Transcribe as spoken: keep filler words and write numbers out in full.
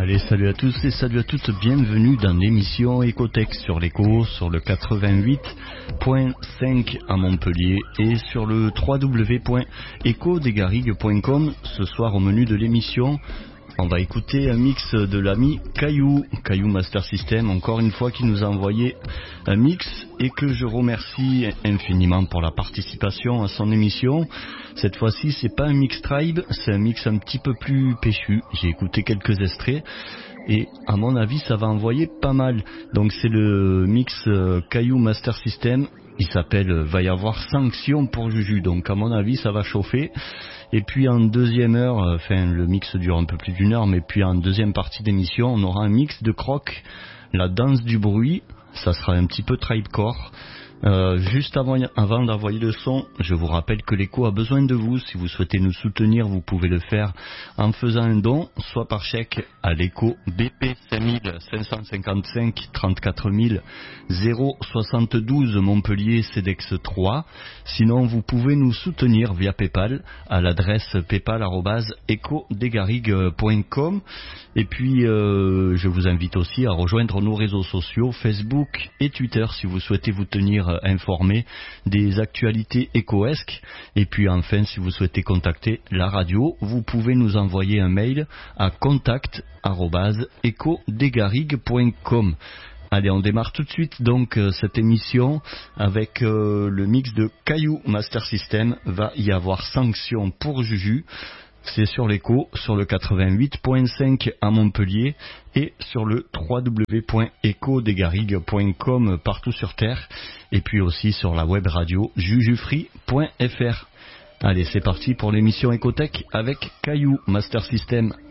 Allez, salut à tous et salut à toutes, bienvenue dans l'émission Ecotech sur l'écho, sur le quatre-vingt-huit point cinq à Montpellier et sur le w w w point eco des garrigues point com. Ce soir au menu de l'émission, on va écouter un mix de l'ami Caillou, Caillou Master System, encore une fois qui nous a envoyé un mix et que je remercie infiniment pour la participation à son émission. Cette fois-ci, c'est pas un mix tribe, c'est un mix un petit peu plus péchu. J'ai écouté quelques extraits et à mon avis, ça va envoyer pas mal. Donc c'est le mix euh, Caillou Master System. Il s'appelle euh, Va y avoir sanction pour Juju. Donc à mon avis, ça va chauffer. Et puis en deuxième heure, enfin euh, le mix dure un peu plus d'une heure, mais puis en deuxième partie d'émission, on aura un mix de Croc, la danse du bruit. Ça sera un petit peu tribecore. Euh, juste avant, avant d'envoyer le son, je vous rappelle que l'écho a besoin de vous. Si vous souhaitez nous soutenir, vous pouvez le faire en faisant un don, soit par chèque à l'écho B P cinq cinq cent cinquante-cinq trente-quatre mille zéro soixante-douze Montpellier C E D E X trois. Sinon, vous pouvez nous soutenir via PayPal à l'adresse paypal arobase eco des garrigues point com. Et puis, euh, je vous invite aussi à rejoindre nos réseaux sociaux Facebook et Twitter si vous souhaitez vous tenir informé des actualités écoesques. Et puis enfin, si vous souhaitez contacter la radio, vous pouvez nous envoyer un mail à contact arobase eco des garrigues point com. Allez, on démarre tout de suite donc euh, cette émission avec euh, le mix de Caillou Master System. Va y avoir sanction pour Juju. C'est sur l'écho, sur le quatre-vingt-huit point cinq à Montpellier et sur le w w w point eco des garrigues point com partout sur Terre, et puis aussi sur la web radio jujufree point f r. Allez, c'est parti pour l'émission Ecotech avec Caillou Master System.